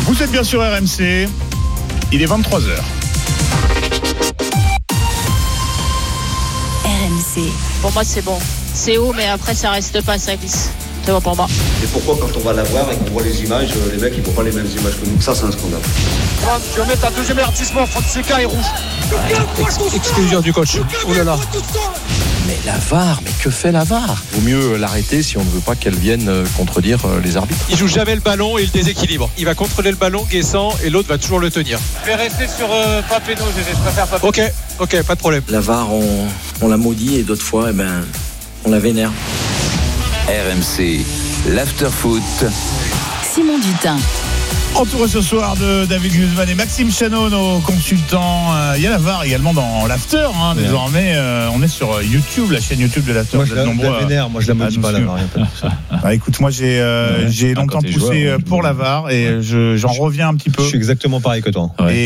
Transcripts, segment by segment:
Vous êtes bien sur RMC, il est 23h. RMC. Pour moi, c'est bon. C'est haut, mais après, ça reste pas, ça glisse. C'est bon pour moi. Et pourquoi, quand on va la voir et qu'on voit les images, les mecs, ils voient pas les mêmes images que nous? Ça, c'est un scandale. Tu vas mettre un deuxième avertissement, Fonseca est rouge. Exclusion du coach. Oh là là. Mais la VAR, mais que fait la VAR? Vaut mieux l'arrêter si on ne veut pas qu'elle vienne contredire les arbitres. Il joue jamais le ballon et il déséquilibre. Il va contrôler le ballon, Guessant, et l'autre va toujours le tenir. Je vais rester sur Papeno, je préfère Papeno. Ok, pas de problème. La VAR, on la maudit et d'autres fois, on la vénère. RMC, l'after-foot. Simon Dutin. Entouré ce soir de David Guzman et Maxime Chanot, nos consultants. Il y a la VAR également dans l'after. Désormais, on est sur YouTube, la chaîne YouTube de l'after. Moi, je la vénère. Moi, je la maudis pas, la VAR. Écoute, moi, j'ai longtemps poussé pour la VAR et j'en reviens un petit peu. Je suis exactement pareil que toi. Et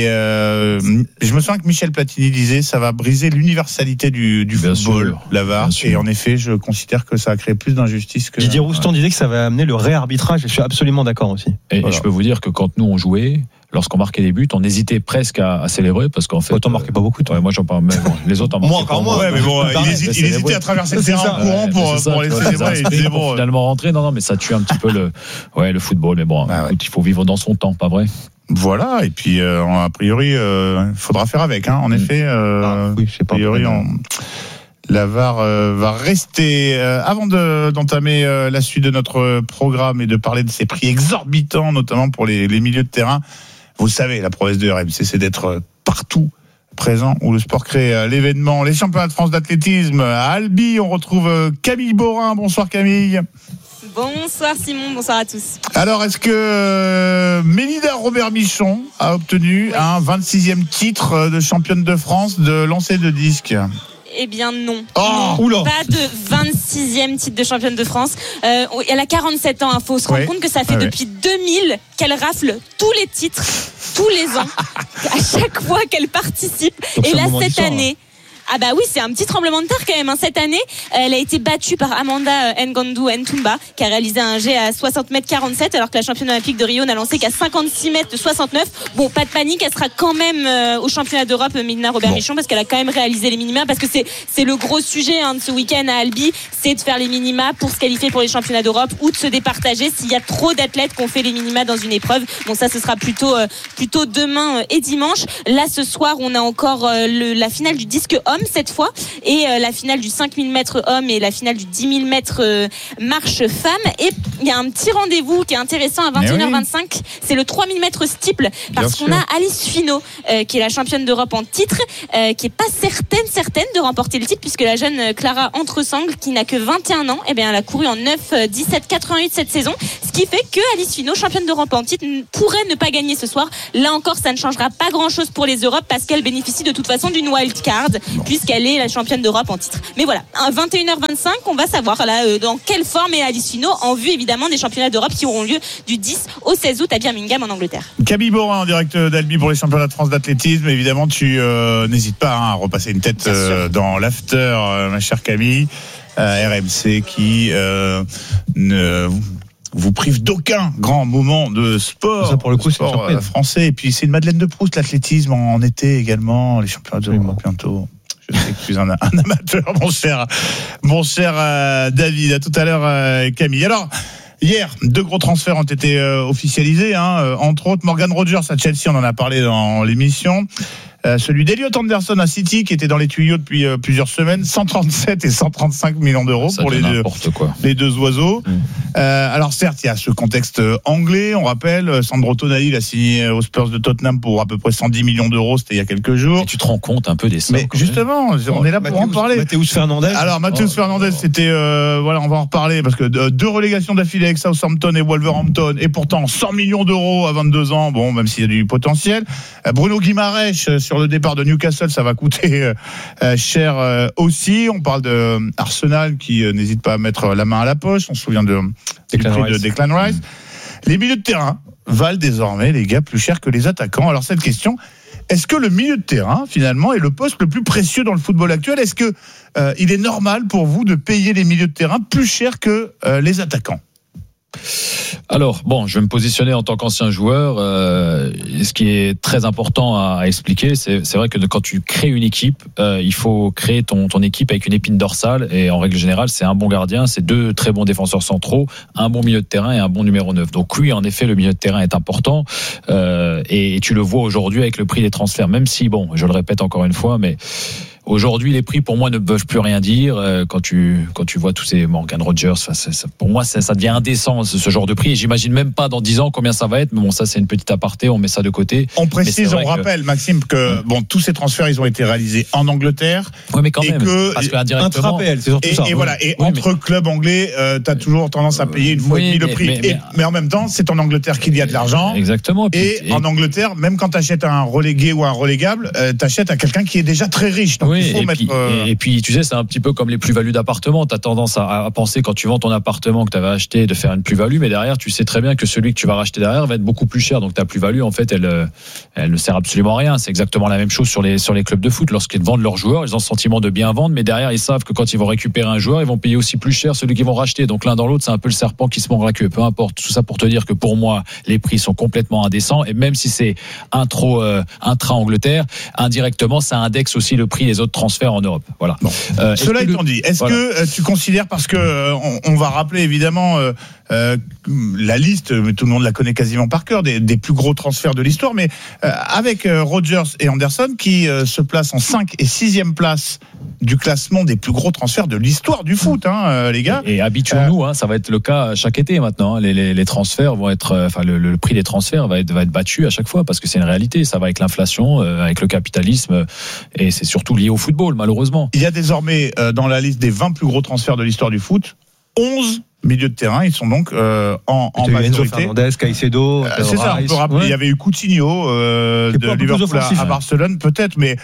je me souviens que Michel Platini disait ça va briser l'universalité du football, la VAR. Et en effet, je considère que ça a créé plus d'injustice que. Didier Roustan disait que ça va amener le réarbitrage et je suis absolument d'accord aussi. Et je peux vous dire que quand nous on jouait, lorsqu'on marquait des buts, on hésitait presque à célébrer parce qu'en fait. Toi, t'en marquais pas beaucoup. Ouais, moi j'en parle même. Les autres en marquaient. Moi encore moins. Ouais, mais bon, il hésitait à traverser le terrain en courant pour les célébrer. Il disait bon. Finalement rentrer, non, mais ça tue un petit peu le football. Mais bon, écoute, il faut vivre dans son temps, pas vrai? Voilà, et puis a priori, il faudra faire avec. En effet, oui, je sais pas. A priori, la VAR va rester. Avant d'entamer la suite de notre programme et de parler de ces prix exorbitants, notamment pour les milieux de terrain, vous savez, la promesse de RMC, c'est d'être partout présent où le sport crée l'événement. Les championnats de France d'athlétisme à Albi, on retrouve Camille Borin. Bonsoir Camille. Bonsoir Simon, bonsoir à tous. Alors, est-ce que Mélida Robert-Michon a obtenu un 26e titre de championne de France de lancer de disque? Eh bien non. Pas de 26e titre de championne de France. Elle a 47 ans. Il faut se rendre compte que ça fait depuis 2000 qu'elle rafle tous les titres, tous les ans, à chaque fois qu'elle participe. Donc, et là, cette année... Ah bah oui, c'est un petit tremblement de terre quand même. Cette année, elle a été battue par Amanda Ngannou Ntumba, qui a réalisé un jet à 60 mètres 47, alors que la championne olympique de Rio n'a lancé qu'à 56 mètres 69. Bon, pas de panique, elle sera quand même au championnat d'Europe, Mélida Robert-Michon, parce qu'elle a quand même réalisé les minima, parce que c'est le gros sujet de ce week-end à Albi, c'est de faire les minima pour se qualifier pour les championnats d'Europe ou de se départager s'il y a trop d'athlètes qui ont fait les minima dans une épreuve. Bon, ça, ce sera plutôt demain et dimanche. Là, ce soir, on a encore la finale du disque homme cette fois et la finale du 5000 mètres homme et la finale du 10 000 mètres marche femme. Et il y a un petit rendez-vous qui est intéressant à 21h25, c'est le 3000 mètres steeple, parce qu'on a Alice Finot qui est la championne d'Europe en titre, qui est pas certaine de remporter le titre, puisque la jeune Clara Entresangle, qui n'a que 21 ans, elle a couru en 9-17-88 cette saison, ce qui fait que Alice Finot, championne d'Europe en titre, pourrait ne pas gagner ce soir. Là encore, ça ne changera pas grand chose pour les Europes, parce qu'elle bénéficie de toute façon d'une wild card, puisqu'elle est la championne d'Europe en titre. Mais voilà, à 21h25, on va savoir là dans quelle forme est Alice Finot, en vue évidemment des championnats d'Europe qui auront lieu du 10 au 16 août à Birmingham en Angleterre. Camille Borin en direct d'Albi pour les championnats de France d'athlétisme. Évidemment, tu n'hésites pas à repasser une tête dans l'after, ma chère Camille. RMC qui ne vous prive d'aucun grand moment de sport. Ça, pour le coup, c'est français. Et puis c'est une Madeleine de Proust, l'athlétisme en été également, les championnats d'Europe bientôt. Je sais que tu es un amateur, mon cher David. À tout à l'heure, Camille. Alors, hier, 2 gros transferts ont été officialisés, entre autres Morgan Rogers à Chelsea, on en a parlé dans l'émission. Celui d'Elliot Anderson à City, qui était dans les tuyaux depuis plusieurs semaines, 137 et 135 millions d'euros pour les deux oiseaux. Alors certes, il y a ce contexte anglais, on rappelle, Sandro Tonali a signé aux Spurs de Tottenham pour à peu près 110 millions d'euros, c'était il y a quelques jours. Et tu te rends compte un peu des sommes? Mais justement, on est là pour en parler. Mathéus Fernandez. Alors Mathéus Fernandez, c'était on va en reparler, parce que 2 relégations d'affilée avec Southampton et Wolverhampton, et pourtant 100 millions d'euros à 22 ans, bon, même s'il y a du potentiel. Bruno Guimaraes sur le départ de Newcastle, ça va coûter cher aussi. On parle de Arsenal qui n'hésite pas à mettre la main à la poche. On se souvient du prix de Declan Rice. Les milieux de terrain valent désormais, les gars, plus cher que les attaquants. Alors cette question, est-ce que le milieu de terrain, finalement, est le poste le plus précieux dans le football actuel? Est-ce que il est normal pour vous de payer les milieux de terrain plus cher que les attaquants? Alors, bon, je vais me positionner en tant qu'ancien joueur. Ce qui est très important à expliquer, c'est vrai que quand tu crées une équipe, il faut créer ton équipe avec une épine dorsale. Et en règle générale, c'est un bon gardien, c'est 2 très bons défenseurs centraux, un bon milieu de terrain et un bon numéro 9. Donc oui, en effet, le milieu de terrain est important. Et tu le vois aujourd'hui avec le prix des transferts. Même si, bon, je le répète encore une fois, mais... Aujourd'hui, les prix, pour moi, ne peuvent plus rien dire. Quand tu vois tous ces Morgan Rogers, pour moi, ça devient indécent, ce genre de prix. Et j'imagine même pas dans 10 ans combien ça va être. Mais bon, ça, c'est une petite aparté. On met ça de côté. On précise, on rappelle, Maxime, que bon, tous ces transferts, ils ont été réalisés en Angleterre. Oui, mais quand même. Parce qu'indirectement. C'est surtout ça. Et voilà. Et entre clubs anglais, t'as toujours tendance à payer une fois et demi le prix. Mais en même temps, c'est en Angleterre qu'il y a de l'argent. Exactement. Et en Angleterre, même quand t'achètes un relégué ou un relégable, t'achètes à quelqu'un qui est déjà très riche. Donc, et puis, tu sais, c'est un petit peu comme les plus-values d'appartement. Tu as tendance à penser, quand tu vends ton appartement que tu avais acheté, de faire une plus-value, mais derrière, tu sais très bien que celui que tu vas racheter derrière va être beaucoup plus cher. Donc ta plus-value, en fait, elle ne sert absolument à rien. C'est exactement la même chose sur les clubs de foot. Lorsqu'ils vendent leurs joueurs, ils ont le sentiment de bien vendre, mais derrière, ils savent que quand ils vont récupérer un joueur, ils vont payer aussi plus cher celui qu'ils vont racheter. Donc l'un dans l'autre, c'est un peu le serpent qui se mord la queue. Peu importe. Tout ça pour te dire que pour moi, les prix sont complètement indécents. Et même si c'est intra-Angleterre, indirectement, ça indexe aussi le prix des autres transferts en Europe. Voilà. Bon. Cela étant dit, est-ce que tu considères, parce que on va rappeler évidemment la liste, mais tout le monde la connaît quasiment par cœur, des plus gros transferts de l'histoire, mais avec Rodgers et Anderson qui se placent en 5 et 6e place du classement des plus gros transferts de l'histoire du foot, les gars. Et habituons-nous, ça va être le cas chaque été maintenant. Les transferts vont être, le prix des transferts va être battu à chaque fois parce que c'est une réalité. Ça va avec l'inflation, avec le capitalisme, et c'est surtout lié au football, malheureusement. Il y a désormais dans la liste des 20 plus gros transferts de l'histoire du foot, 11 milieu de terrain, ils sont donc en majorité. Enzo Fernandez, Caicedo, c'est ça, on peut rappeler. Il y avait eu Coutinho de Liverpool à Barcelone, peut-être, mais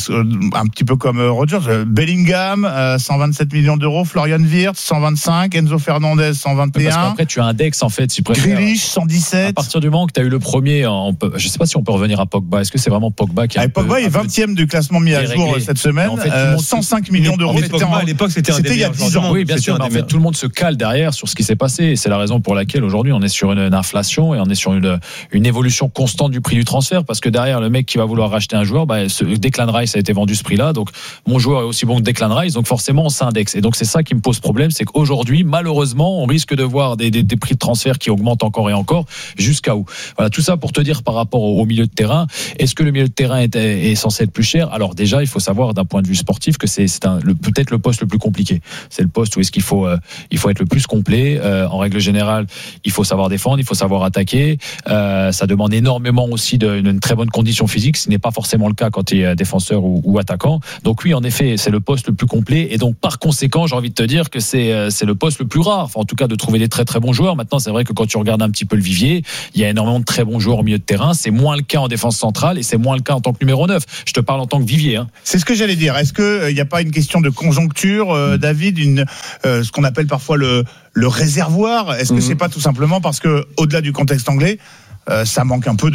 un petit peu comme Rodgers. Bellingham, 127 millions d'euros, Florian Wirtz, 125, Enzo Fernandez, 121. Parce qu'après, tu indexes, en fait, si tu préfères. Grealish, 117. À partir du moment que tu as eu le premier, je ne sais pas si on peut revenir à Pogba. Est-ce que c'est vraiment Pogba qui Pogba est 20e du classement mis à jour cette semaine. En fait, 105 millions d'euros. Pogba, à l'époque, c'était il y a 10 ans. Oui, bien sûr. En fait, tout le monde se cale derrière sur ce qui s'est passé. Et c'est la raison pour laquelle aujourd'hui on est sur une inflation et on est sur une évolution constante du prix du transfert, parce que derrière le mec qui va vouloir racheter un joueur, Declan Rice a été vendu ce prix-là, donc mon joueur est aussi bon que Declan Rice, donc forcément on s'indexe. Et donc c'est ça qui me pose problème, c'est qu'aujourd'hui malheureusement on risque de voir des prix de transfert qui augmentent encore et encore, jusqu'à où. Voilà, tout ça pour te dire par rapport au milieu de terrain. Est-ce que le milieu de terrain est censé être plus cher? Alors déjà il faut savoir d'un point de vue sportif que c'est peut-être le poste le plus compliqué. C'est le poste où est-ce qu'il faut être le plus complet. En règle générale, il faut savoir défendre, il faut savoir attaquer. Ça demande énormément aussi d'une très bonne condition physique, ce n'est pas forcément le cas quand tu es défenseur ou attaquant. Donc oui, en effet, c'est le poste le plus complet. Et donc par conséquent, j'ai envie de te dire que c'est le poste le plus rare. Enfin, en tout cas, de trouver des très très bons joueurs. Maintenant, c'est vrai que quand tu regardes un petit peu le vivier, il y a énormément de très bons joueurs au milieu de terrain. C'est moins le cas en défense centrale et c'est moins le cas en tant que numéro 9. Je te parle en tant que vivier. C'est ce que j'allais dire. Est-ce qu'il n'y a pas une question de conjoncture, David, ce qu'on appelle parfois le réservoir? Est-ce que c'est pas tout simplement parce que, au-delà du contexte anglais, ça manque un peu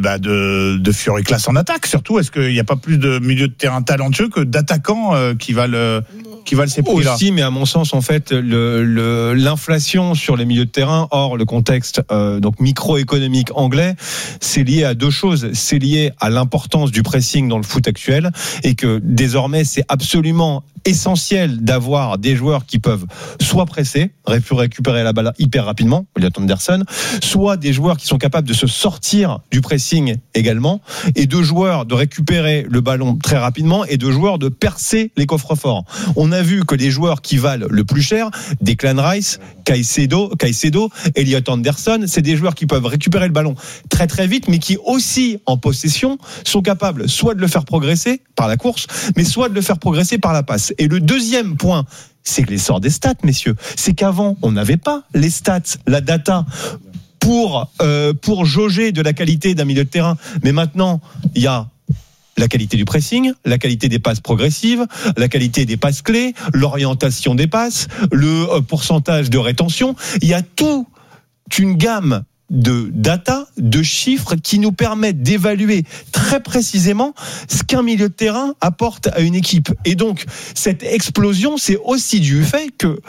de furie classe en attaque, surtout? Est-ce qu'il n'y a pas plus de milieu de terrain talentueux que d'attaquants qui valent ces prix-là? Aussi, mais à mon sens, en fait, l'inflation sur les milieux de terrain, hors le contexte donc microéconomique anglais, c'est lié à deux choses. C'est lié à l'importance du pressing dans le foot actuel, et que désormais, c'est absolument essentiel d'avoir des joueurs qui peuvent soit presser, récupérer la balle hyper rapidement, Elliot Anderson, soit des joueurs qui sont capables de se sortir du pressing également, et de joueurs de récupérer le ballon très rapidement, et de joueurs de percer les coffres forts. On a vu que les joueurs qui valent le plus cher, Declan Rice, Caicedo, Elliot Anderson, c'est des joueurs qui peuvent récupérer le ballon très très vite, mais qui aussi en possession sont capables soit de le faire progresser par la course, mais soit de le faire progresser par la passe. Et le deuxième point, c'est que l'essor des stats, messieurs, c'est qu'avant on n'avait pas les stats, la data pour jauger de la qualité d'un milieu de terrain. Mais maintenant, il y a la qualité du pressing, la qualité des passes progressives, la qualité des passes clés, l'orientation des passes, le pourcentage de rétention. Il y a toute une gamme de data, de chiffres qui nous permettent d'évaluer très précisément ce qu'un milieu de terrain apporte à une équipe. Et donc, cette explosion, c'est aussi dû au fait que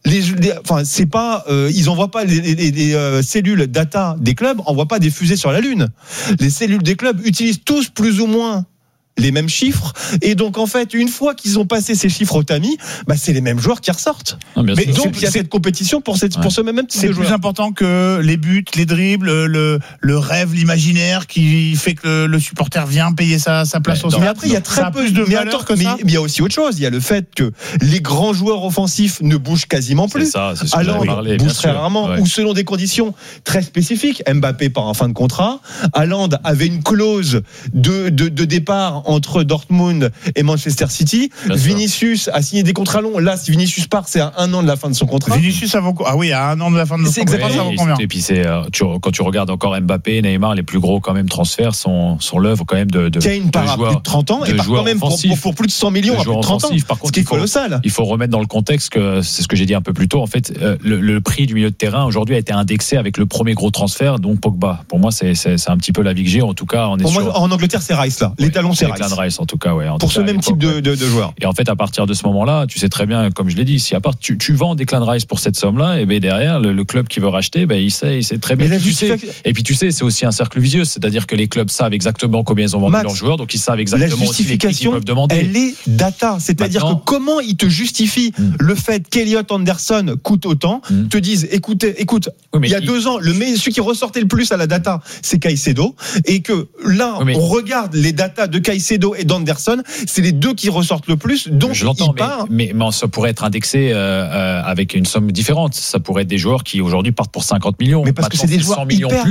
c'est pas, ils envoient pas les cellules data des clubs, envoient pas des fusées sur la Lune. Les cellules des clubs utilisent tous plus ou moins les mêmes chiffres, et donc en fait une fois qu'ils ont passé ces chiffres au tamis, c'est les mêmes joueurs qui ressortent. Mais donc il y a cette compétition pour ce même type de joueurs. C'est plus important que les buts, les dribbles, le rêve, l'imaginaire qui fait que le supporter vient payer sa place au stade. Mais après il y a très peu de valeur que ça. Mais il y a aussi autre chose, il y a le fait que les grands joueurs offensifs ne bougent quasiment plus. Haaland bouge très rarement, ou selon des conditions très spécifiques. Mbappé part en fin de contrat, Haaland avait une clause de départ entre Dortmund et Manchester City. Vinicius a signé des contrats longs. Là, si Vinicius part, c'est à 1 an de la fin de son contrat. Vinicius, ça vaut quoi ? Ah oui, à 1 an de la fin de son contrat. C'est exactement ça vaut combien ? Et puis quand tu regardes encore Mbappé, Neymar, les plus gros quand même transferts sont l'œuvre quand même de Kane part à plus de 30 ans et part quand même pour plus de 100 millions à plus de 30 ans. Par contre, ce qui est colossal. Il faut remettre dans le contexte que c'est ce que j'ai dit un peu plus tôt. En fait, le prix du milieu de terrain aujourd'hui a été indexé avec le premier gros transfert, donc Pogba. Pour moi, c'est un petit peu la vie que j'ai. En tout cas, en Angleterre, c'est Rice là. L'étalon, c'est Rice. En tout cas, pour ce même type de joueur. Et en fait, à partir de ce moment-là, tu sais très bien, comme je l'ai dit, si à part tu vends Declan Rice pour cette somme-là, et bien derrière le club qui veut racheter, il sait très bien. Et puis tu sais, c'est aussi un cercle vicieux, c'est-à-dire que les clubs savent exactement combien ils ont vendu leurs joueurs, donc ils savent exactement aussi les prix qu'ils peuvent demander. Elle est data, c'est-à-dire que comment ils te justifient le fait qu'Elliot Anderson coûte autant, te disent écoute, il y a 2 ans, celui qui ressortait le plus à la data, c'est Caicedo, et que là, on regarde les datas de Caicedo et d'Anderson, c'est les 2 qui ressortent le plus, donc je l'entends, mais ça pourrait être indexé avec une somme différente. Ça pourrait être des joueurs qui aujourd'hui partent pour 50 millions. Mais parce que c'est des joueurs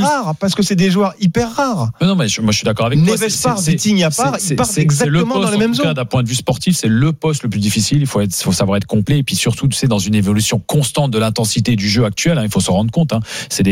hyper rares. Non, mais moi je suis d'accord avec toi. Neves part, Vitinha part, ils partent exactement dans les mêmes zones. D'un point de vue sportif, c'est le poste le plus difficile. Il faut savoir être complet, et puis surtout, tu sais, dans une évolution constante de l'intensité du jeu actuel, il faut s'en rendre compte. C'est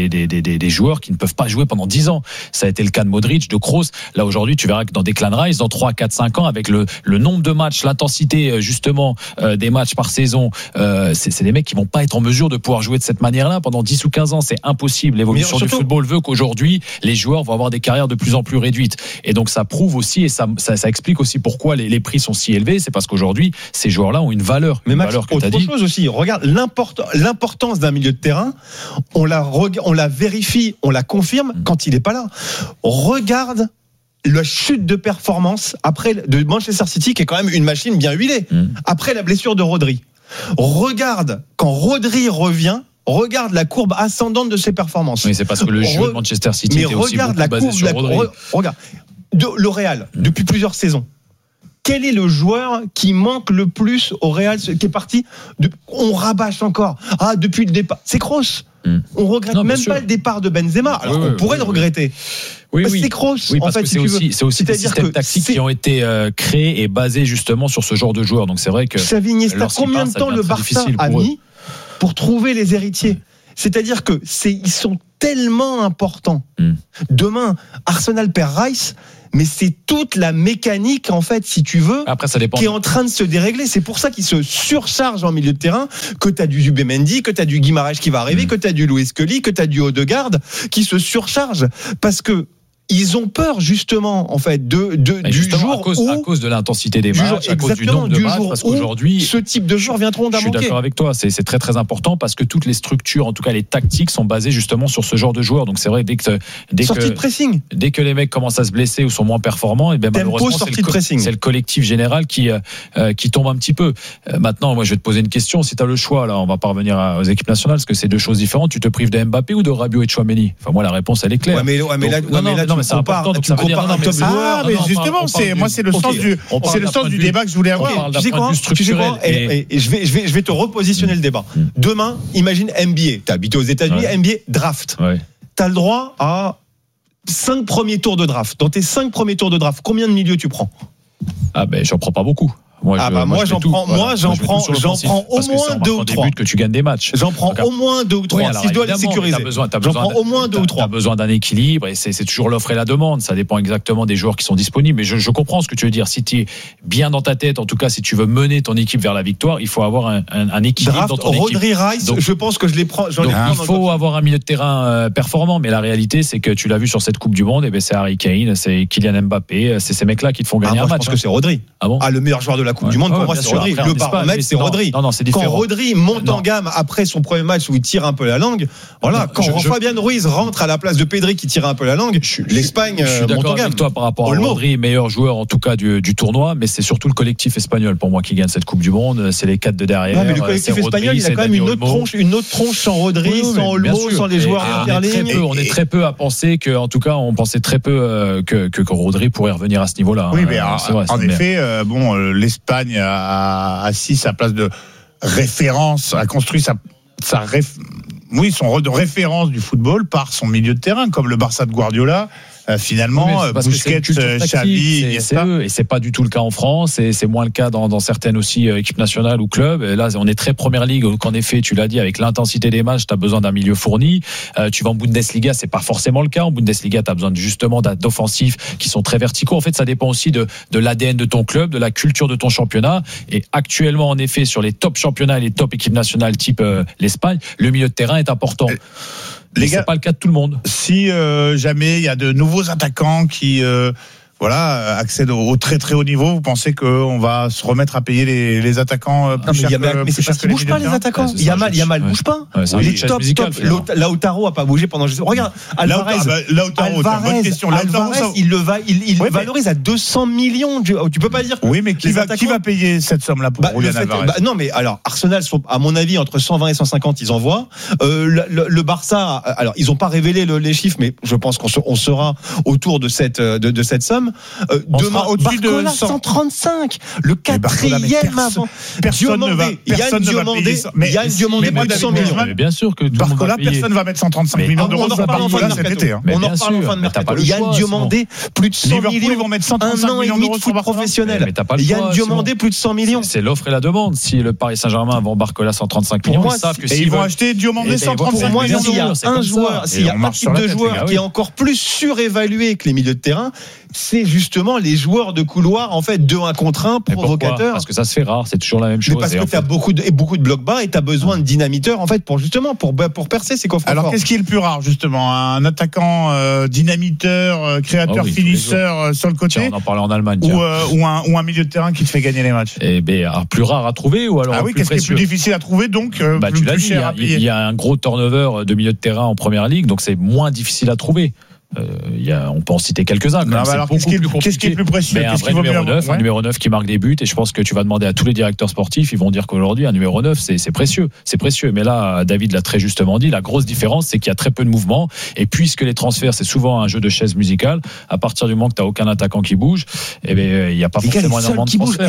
des joueurs qui ne peuvent pas jouer pendant 10 ans. Ça a été le cas de Modric, de Kroos. Là aujourd'hui, tu verras que dans Declan Rice, dans 3, 4, 5 ans, avec le nombre de matchs, l'intensité justement des matchs par saison, c'est des mecs qui vont pas être en mesure de pouvoir jouer de cette manière-là pendant 10 ou 15 ans. C'est impossible. L'évolution du football veut qu'aujourd'hui, les joueurs vont avoir des carrières de plus en plus réduites. Et donc ça prouve aussi, et ça explique aussi pourquoi les prix sont si élevés. C'est parce qu'aujourd'hui, ces joueurs-là ont une valeur. Mais Max, valeur que autre chose aussi. Regarde l'importance d'un milieu de terrain. On la vérifie, on la confirme quand il est pas là. Regarde la chute de performance de Manchester City, qui est quand même une machine bien huilée, après la blessure de Rodri. Regarde, quand Rodri revient, regarde la courbe ascendante de ses performances. Oui, c'est parce que le jeu de Manchester City était aussi beaucoup basé sur Rodri. Regarde, le Real, depuis plusieurs saisons. Quel est le joueur qui manque le plus au Real, qui est parti on rabâche encore. Depuis le départ, c'est Kroos. On regrette pas le départ de Benzema. Alors on pourrait le regretter. Oui. C'est Kroos. Oui, parce que c'est aussi des systèmes tactiques qui ont été créés et basés justement sur ce genre de joueurs. Donc c'est vrai que Xavi Iniesta, combien de temps le Barça a mis pour trouver les héritiers? C'est-à-dire que ils sont tellement importants. Demain, Arsenal perd Rice, mais c'est toute la mécanique, en fait, si tu veux, après, ça dépend, qui est en train de se dérégler. C'est pour ça qu'ils se surchargent en milieu de terrain, que tu as du Zubimendi, que tu as du Guimarães qui va arriver, que tu as du Luis Scully, que tu as du Odegaard, qui se surchargent parce que ils ont peur justement en fait du jour à cause de l'intensité des matchs, à cause du nombre de matchs, parce qu'aujourd'hui ce type de joueurs viendront à manquer. Je suis d'accord avec toi, c'est très très important parce que toutes les structures, en tout cas les tactiques, sont basées justement sur ce genre de joueurs. Donc c'est vrai dès que les mecs commencent à se blesser ou sont moins performants, et bien malheureusement c'est le collectif général qui tombe un petit peu. Maintenant, moi je vais te poser une question. Si tu as le choix, là, on va pas revenir aux équipes nationales parce que c'est 2 choses différentes. Tu te prives de Mbappé ou de Rabiot et Tchouaméni? Enfin moi la réponse elle est claire. Non, mais c'est important, donc ça veut dire mais justement, c'est le sens du débat que je voulais avoir. Tu sais quoi, et je vais te repositionner le débat. Demain, imagine NBA. T'as habité aux États-Unis, NBA draft. T'as le droit à 5 premiers tours de draft. Dans tes 5 premiers tours de draft, combien de milieux tu prends? J'en prends pas beaucoup. Moi, j'en prends au moins 2 ou 3. Que tu gagnes des matchs. J'en prends au moins 2 ou 3. Si je dois les sécuriser. J'en prends au moins 2 ou 3. T'as besoin d'un équilibre et c'est toujours l'offre et la demande. Ça dépend exactement des joueurs qui sont disponibles. Mais je comprends ce que tu veux dire. Si tu es bien dans ta tête, en tout cas, si tu veux mener ton équipe vers la victoire, il faut avoir un équilibre draft, dans ton équipe. Rodri, Rice, donc, je pense que je les prends. Il faut avoir un milieu de terrain performant. Mais la réalité, c'est que tu l'as vu sur cette Coupe du Monde. Et c'est Harry Kane, c'est Kylian Mbappé, c'est ces mecs-là qui te font gagner un match. Je pense que c'est Rodri. Ah bon? Le meilleur joueur de la la Coupe du Monde, pour moi, c'est Rodri. Le baromètre, c'est Rodri. Non, c'est différent. Quand Rodri monte en gamme après son premier match où il tire un peu la langue, voilà, quand Fabian Ruiz rentre à la place de Pedri qui tire un peu la langue, l'Espagne monte en gamme. Avec toi par rapport à Rodri, meilleur joueur en tout cas du tournoi, mais c'est surtout le collectif espagnol pour moi qui gagne cette Coupe du Monde. C'est les 4 de derrière. Ouais, mais le collectif espagnol, il a quand même une autre tronche sans Rodri, sans Olmo, sans les joueurs d'interligne. On est très peu à penser que, en tout cas, on pensait très peu que Rodri pourrait revenir à ce niveau-là. Oui, mais en effet, l'Espagne a assis sa place de référence, a construit son rôle de référence du football par son milieu de terrain, comme le Barça de Guardiola. Finalement, Busquets, Xavi, Iniesta. Et c'est pas du tout le cas en France, et c'est moins le cas dans certaines aussi équipes nationales ou clubs. Et là, on est très première ligue, donc en effet, tu l'as dit, avec l'intensité des matchs, tu as besoin d'un milieu fourni. Tu vas en Bundesliga, c'est pas forcément le cas. En Bundesliga, tu as besoin justement d'offensifs qui sont très verticaux. En fait, ça dépend aussi de l'ADN de ton club, de la culture de ton championnat. Et actuellement, en effet, sur les top championnats et les top équipes nationales type l'Espagne, le milieu de terrain est important. Les gars, c'est pas le cas de tout le monde. Si jamais il y a de nouveaux attaquants qui accèdent au très très haut niveau, vous pensez qu'on va se remettre à payer les attaquants plus cher mais c'est parce qu'ils bougent pas les attaquants. Yamal bouge pas. Il est top. Lautaro a pas bougé pendant. Regarde, Alvarez, bonne question. Alvarez, il valorise à 200 millions. Tu peux pas dire. Oui, mais qui va payer cette somme-là pour Julian Alvarez? Non, mais alors Arsenal sont, à mon avis, entre 120 et 150, ils envoient. Le Barça, alors ils ont pas révélé les chiffres, mais je pense qu'on sera autour de cette somme. Demain, au-dessus de 135, le quatrième avant. Personne ne va Diomandé plus de 100 millions. Bien sûr que Barcola, personne ne va mettre 135 millions d'euros sur Barcola cet été. On en reparle en fin de mercato. Yann Diomandé, plus de 100 millions. Ils vont mettre 135 millions d'euros sur Barcola professionnel. Yann Diomandé, plus de 100 millions. C'est l'offre et la demande. Si le Paris Saint-Germain vend Barcola 135 millions, ils savent que ils vont acheter Diomandé 135 millions d'euros. S'il y a un joueur, s'il y a un type de joueur qui est encore plus surévalué que les milieux de terrain, c'est justement les joueurs de couloir, en fait, 2-1 contre 1, provocateurs. Parce que ça se fait rare, c'est toujours la même chose. Mais parce que tu as beaucoup de blocs bas et tu as besoin de dynamiteurs, en fait, pour percer ces coffres. Alors, qu'est-ce qui est le plus rare, justement? Un attaquant dynamiteur, créateur, finisseur sur le côté? Tiens, on en parlait en Allemagne. Ou un milieu de terrain qui te fait gagner les matchs? Eh bien, plus rare à trouver ou alors qu'est-ce qui est plus difficile à trouver, donc plus cher à payer? Il y a un gros turnover de milieu de terrain en première ligue, donc c'est moins difficile à trouver. On peut en citer quelques-uns. Alors, qu'est-ce qui est plus précieux? Mais un numéro 9 qui marque des buts, et je pense que tu vas demander à tous les directeurs sportifs, ils vont dire qu'aujourd'hui un numéro 9 c'est précieux, mais là David l'a très justement dit, la grosse différence c'est qu'il y a très peu de mouvement, et puisque les transferts c'est souvent un jeu de chaises musicales, à partir du moment que tu n'as aucun attaquant qui bouge, il n'y a pas forcément énormément de transferts.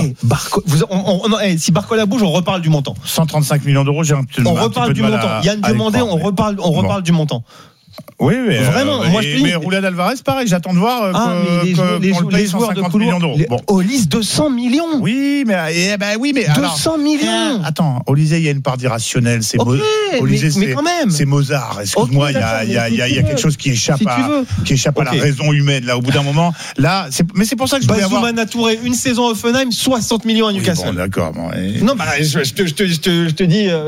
Si Barcola bouge, on reparle du montant. 135 millions d'euros, on reparle du montant. Yann Diomandé, on reparle du montant. Oui, mais vraiment, moi je te dis. Mais Julian Alvarez, pareil, j'attends de voir les joueurs de couloir. Olise 200 millions. Oui, mais 200 millions. Attends, Olise, il y a une part d'irrationnelle. Olise, mais quand même. C'est Mozart. Excuse-moi, il y a quelque chose qui échappe à la raison humaine. Là, au bout d'un moment, là, mais c'est pour ça que je voulais avoir. Bazoumana Touré, une saison Hoffenheim, 60 millions à Newcastle. Bon, d'accord. Non, je te dis.